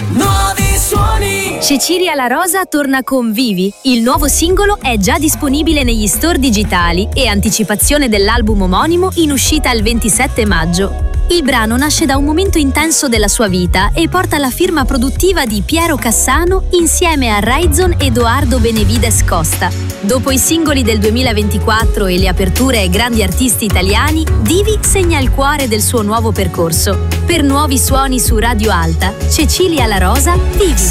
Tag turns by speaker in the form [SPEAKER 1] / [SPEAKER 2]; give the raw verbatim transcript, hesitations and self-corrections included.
[SPEAKER 1] Nuovi suoni.
[SPEAKER 2] Cecilia La Rosa torna con Vivi. Il nuovo singolo è già disponibile negli store digitali e anticipazione dell'album omonimo in uscita il ventisette maggio. Il brano nasce da un momento intenso della sua vita e porta la firma produttiva di Piero Cassano insieme a Raizon ed Edoardo Benevides Costa. Dopo i singoli del duemilaventiquattro e le aperture ai grandi artisti italiani, Vivi segna il cuore del suo nuovo percorso. Per Nuovi Suoni su Radio Alta, Cecilia La Rosa, Vivi.